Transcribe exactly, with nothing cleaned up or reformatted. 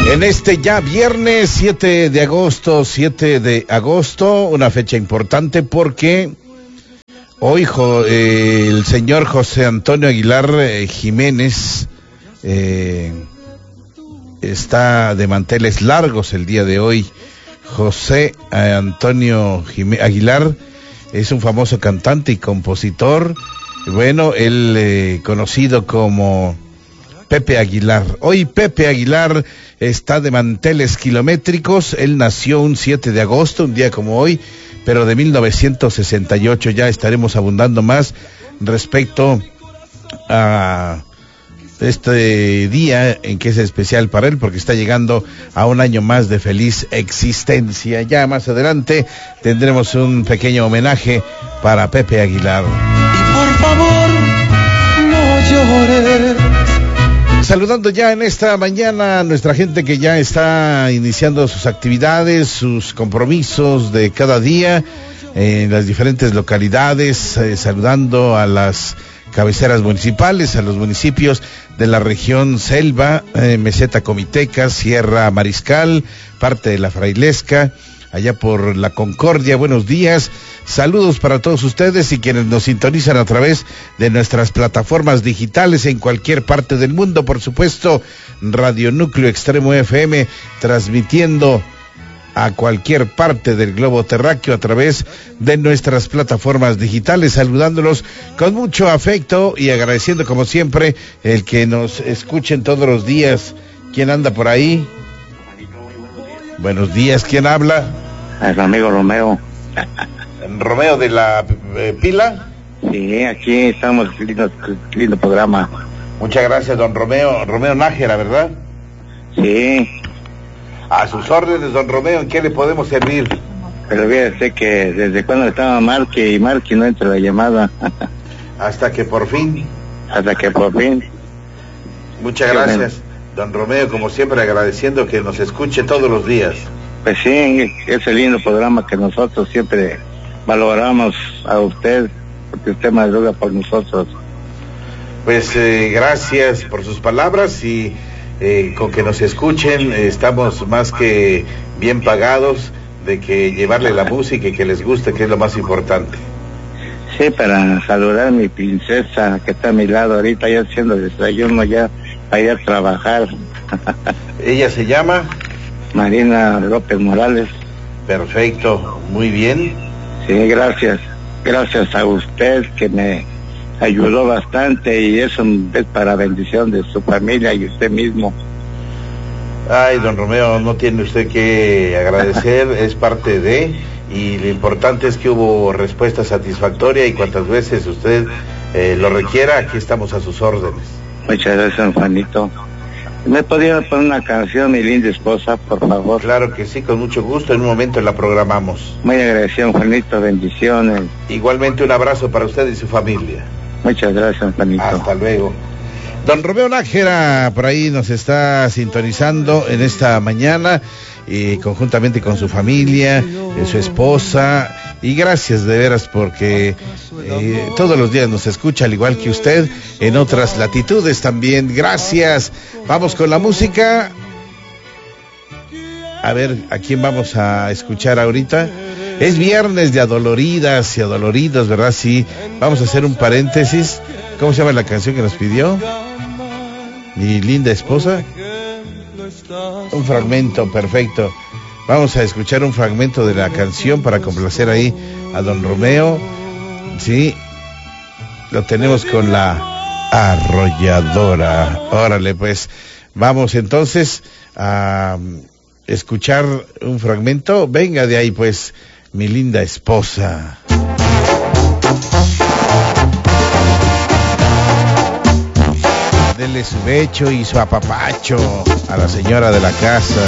En este ya viernes siete de agosto, siete de agosto, una fecha importante porque hoy jo, eh, el señor José Antonio Aguilar eh, Jiménez eh, está de manteles largos el día de hoy. José Antonio Jimé- Aguilar es un famoso cantante y compositor, bueno, él eh, conocido como Pepe Aguilar. Hoy Pepe Aguilar está de manteles kilométricos. Él nació un siete de agosto, un día como hoy, pero de mil novecientos sesenta y ocho. Ya estaremos abundando más respecto a este día en que es especial para él, porque está llegando a un año más de feliz existencia. Ya más adelante tendremos un pequeño homenaje para Pepe Aguilar. Y por favor, no llores. Saludando ya en esta mañana a nuestra gente que ya está iniciando sus actividades, sus compromisos de cada día en las diferentes localidades, eh, saludando a las cabeceras municipales, a los municipios de la región Selva, eh, Meseta Comiteca, Sierra Mariscal, parte de la Frailesca, allá por la Concordia. Buenos días, saludos para todos ustedes y quienes nos sintonizan a través de nuestras plataformas digitales en cualquier parte del mundo, por supuesto, Radio Núcleo Extremo F M, transmitiendo a cualquier parte del globo terráqueo a través de nuestras plataformas digitales, saludándolos con mucho afecto y agradeciendo como siempre el que nos escuchen todos los días. ¿Quién anda por ahí? Buenos días, ¿quién habla? El amigo Romeo. ¿Romeo de la eh, Pila? Sí, aquí estamos, lindo, lindo programa. Muchas gracias, don Romeo. Romeo Nájera, ¿verdad? Sí. A sus órdenes, don Romeo, ¿en qué le podemos servir? Pero fíjese que desde cuando estaba Marque y Marque no entra la llamada. Hasta que por fin. Hasta que por fin. Muchas gracias, don Romeo, como siempre agradeciendo que nos escuche todos los días. Pues sí, ese lindo programa que nosotros siempre valoramos a usted, porque usted madruga por nosotros. Pues eh, gracias por sus palabras y eh, con que nos escuchen eh, estamos más que bien pagados de que llevarle la música y que les guste, que es lo más importante. Sí, para saludar a mi princesa que está a mi lado ahorita ya haciendo desayuno ya para ir a trabajar. ¿Ella se llama? Marina López Morales. Perfecto, muy bien. Sí, gracias. Gracias a usted que me ayudó bastante y eso es para bendición de su familia y usted mismo. Ay, don Romeo, no tiene usted que agradecer, es parte de, y lo importante es que hubo respuesta satisfactoria y cuantas veces usted eh, lo requiera, aquí estamos a sus órdenes. Muchas gracias, Juanito. ¿Me podría poner una canción, mi linda esposa, por favor? Claro que sí, con mucho gusto, en un momento la programamos. Muy agradecido, Juanito, bendiciones. Igualmente un abrazo para usted y su familia. Muchas gracias, Juanito. Hasta luego. Don Romeo Nájera por ahí nos está sintonizando en esta mañana, eh, conjuntamente con su familia, eh, su esposa, y gracias de veras porque eh, todos los días nos escucha, al igual que usted, en otras latitudes también. Gracias. Vamos con la música. A ver, ¿a quién vamos a escuchar ahorita? Es viernes de adoloridas y adoloridos, ¿verdad? Sí, vamos a hacer un paréntesis. ¿Cómo se llama la canción que nos pidió mi linda esposa? Un fragmento, perfecto. Vamos a escuchar un fragmento de la canción para complacer ahí a don Romeo. Sí, lo tenemos con la arrolladora. Órale, pues, vamos entonces a escuchar un fragmento. Venga de ahí, pues, mi linda esposa. Dele su becho y su apapacho a la señora de la casa.